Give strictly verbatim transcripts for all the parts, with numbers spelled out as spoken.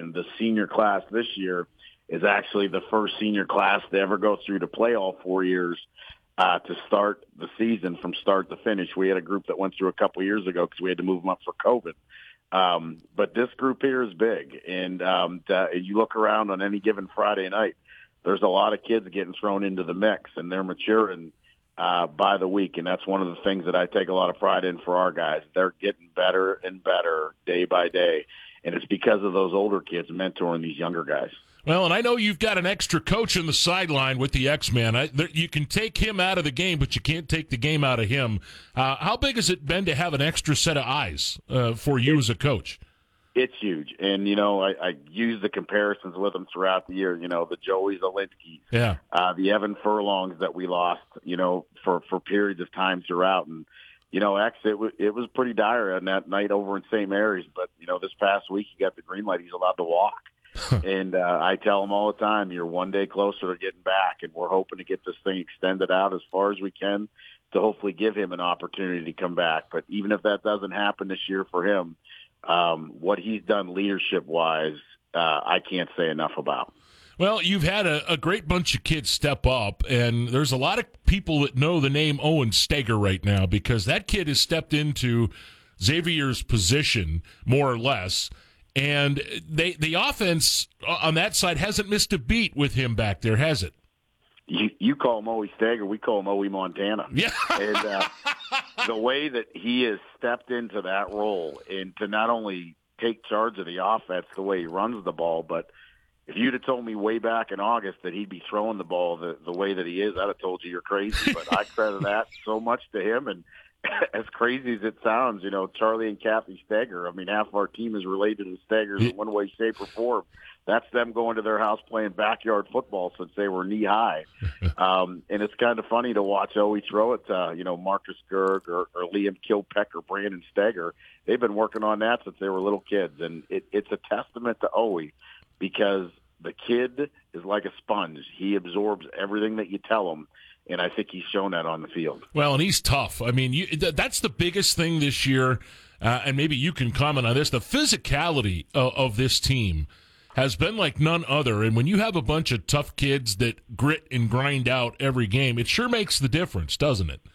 and the senior class this year is actually the first senior class to ever go through to play all four years uh, to start the season from start to finish. We had a group that went through a couple years ago because we had to move them up for COVID. Um, but this group here is big, and um, to, you look around on any given Friday night, there's a lot of kids getting thrown into the mix, and they're maturing uh, by the week, and that's one of the things that I take a lot of pride in for our guys. They're getting better and better day by day, and it's because of those older kids mentoring these younger guys. Well, and I know you've got an extra coach in the sideline with the X-Man. I, there, you can take him out of the game, but you can't take the game out of him. Uh, how big has it been to have an extra set of eyes uh, for you as a coach? It's huge. And, you know, I, I use the comparisons with them throughout the year, you know, the Joey Zielinskis, yeah. uh, the Evan Furlongs that we lost, you know, for, for periods of time throughout. And, you know, X, it, w- it was pretty dire on that night over in Saint Mary's. But, you know, this past week he got the green light. He's allowed to walk. and uh, I tell him all the time, you're one day closer to getting back, and we're hoping to get this thing extended out as far as we can to hopefully give him an opportunity to come back. But even if that doesn't happen this year for him, um, what he's done leadership-wise, uh, I can't say enough about. Well, you've had a, a great bunch of kids step up, and there's a lot of people that know the name Owen Steger right now because that kid has stepped into Xavier's position, more or less. And they, the offense on that side hasn't missed a beat with him back there, has it? You, you call him Owie Steger, we call him Owie Montana. Yeah. and uh, the way that he has stepped into that role and to not only take charge of the offense the way he runs the ball, but if you'd have told me way back in August that he'd be throwing the ball the, the way that he is, I'd have told you you're crazy. But I credit that so much to him. And as crazy as it sounds, you know, Charlie and Kathy Steger, I mean, half of our team is related to the Stegers in one way, shape, or form. That's them going to their house playing backyard football since they were knee-high. Um, and it's kind of funny to watch Owie throw it to, you know, Marcus Gerg or, or Liam Kilpeck or Brandon Steger. They've been working on that since they were little kids. And it, it's a testament to Owie because the kid is like a sponge. He absorbs everything that you tell him. And I think he's shown that on the field. Well, and he's tough. I mean, you, th- that's the biggest thing this year, uh, and maybe you can comment on this. The physicality of, of this team has been like none other. And when you have a bunch of tough kids that grit and grind out every game, it sure makes the difference, doesn't it?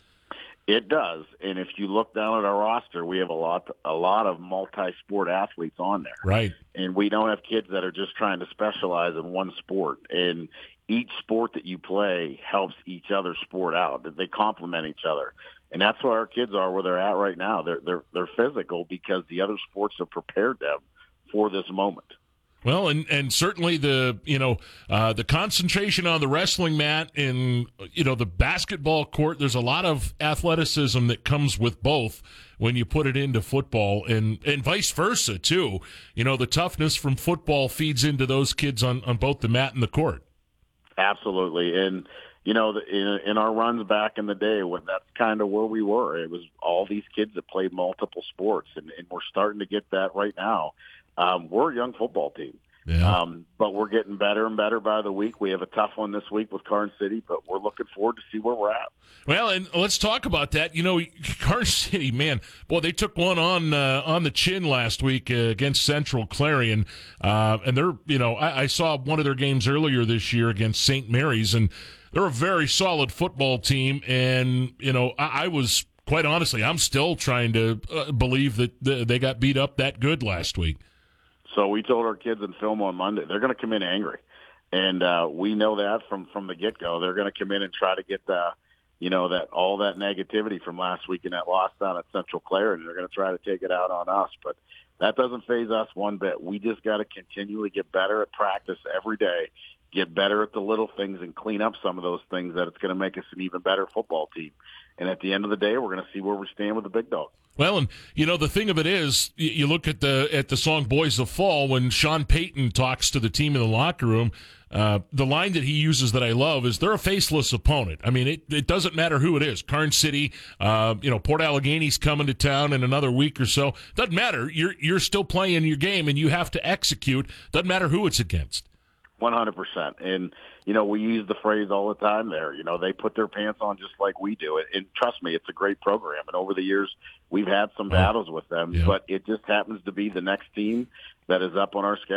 It does. And if you look down at our roster, we have a lot a lot of multi-sport athletes on there. Right. And we don't have kids that are just trying to specialize in one sport. And each sport that you play helps each other sport out. They complement each other. And that's why our kids are where they're at right now. They're they're they're physical because the other sports have prepared them for this moment. Well, and, and certainly the you know uh, the concentration on the wrestling mat and you know the basketball court. There's a lot of athleticism that comes with both when you put it into football, and, and vice versa too. You know the toughness from football feeds into those kids on, on both the mat and the court. Absolutely, and you know in, in our runs back in the day, when that's kind of where we were. It was all these kids that played multiple sports, and, and we're starting to get that right now. Um, we're a young football team, yeah. um, but we're getting better and better by the week. We have a tough one this week with Karn City, but we're looking forward to see where we're at. Well, and let's talk about that. You know, Karn City, man, boy, they took one on uh, on the chin last week uh, against Central Clarion, uh, and they're, you know, I, I saw one of their games earlier this year against Saint Mary's, and they're a very solid football team, and, you know, I, I was, quite honestly, I'm still trying to uh, believe that th- they got beat up that good last week. So we told our kids in film on Monday, they're going to come in angry. And uh, we know that from, from the get-go. They're going to come in and try to get the, you know, that all that negativity from last week and that loss down at Central Clarion. They're going to try to take it out on us. But that doesn't faze us one bit. We just got to continually get better at practice every day, get better at the little things, and clean up some of those things that it's going to make us an even better football team. And at the end of the day, we're going to see where we stand with the big dog. Well, and you know the thing of it is, you look at the at the song "Boys of Fall" when Sean Payton talks to the team in the locker room. Uh, the line that he uses that I love is, "They're a faceless opponent." I mean, it, it doesn't matter who it is. Karn City, uh, you know, Port Allegheny's coming to town in another week or so. Doesn't matter. You're you're still playing your game, and you have to execute. Doesn't matter who it's against. one hundred percent. And, you know, we use the phrase all the time there. You know, they put their pants on just like we do. And trust me, it's a great program. And over the years, we've had some battles with them. Yeah. But it just happens to be the next team that is up on our schedule.